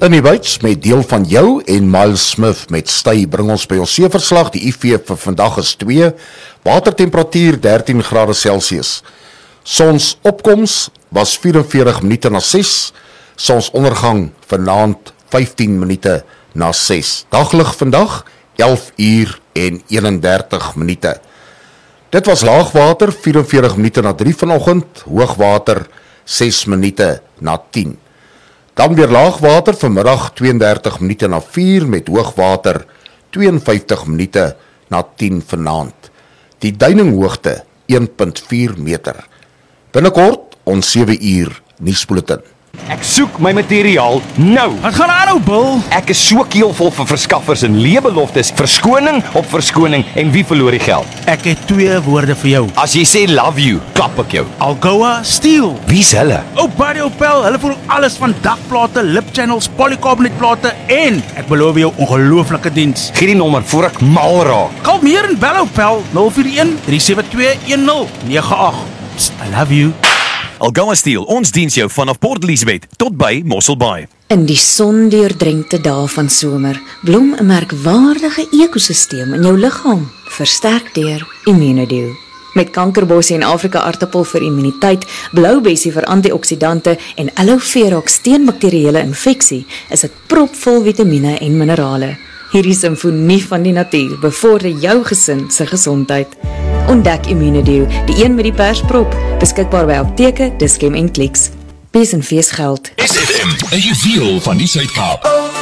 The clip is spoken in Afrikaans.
In die byts met deel van jou en Miles Smith met Stay bring ons by ons seeverslag. Die IV vir vandag is 2, watertemperatuur 13 grade Celsius. Sonsopkoms was 44 minute na 6, sonsondergang vanaand 15 minute na 6. Daglig vandag 11 uur en 31 minute. Dit was laagwater 44 minute na 3 vanoggend, hoogwater 6 minute na 10. Dan weer laagwater vanmiddag 32 minute na 4 met hoogwater 52 minute na 10 vanaand. Die duininghoogte 1.4 meter. Binnekort ons 7 uur nuusbulletin. Ek soek my materiaal nou. Wat gaan aan nou, Bill? Ek is so keelvol vir verskaffers en leebeloftes, verskoning op verskoning en wie verloor die geld? Ek het 2 woorde vir jou. As jy sê love you, klap ek jou. Alcoa Steel. Wie's hulle? Oh, Buddy Opel, hulle voer alles van dakplate, lip channels, polycarbonate en ek beloof jou ongelooflike diens. Gee die nommer voor ek mal raak. Kalmeer en bel Opel 041 372 1098. Psst, I love you. Alcoa Steel, ons diens jou vanaf Port Elizabeth tot by Mossel Bay. In die sondeurdrenkte dae van somer, blom 'n merkwaardige ekosisteem in jou liggaam, versterk deur Immunodew. Met kankerbossie en Afrika aartappel vir immuniteit, bloubessie vir antioksidante en aloe vera teen bakterieële infeksie, is dit propvol vitamiene en minerale. Hierdie simfonie van die natuur bevorder jou gesin se gesondheid. Ontdek Immunodew, die een met die persprop, beskikbaar by apteke, Dischem en Clicks. Bees en fees geld. SFM, 'n juweel van die Suid-Kaap.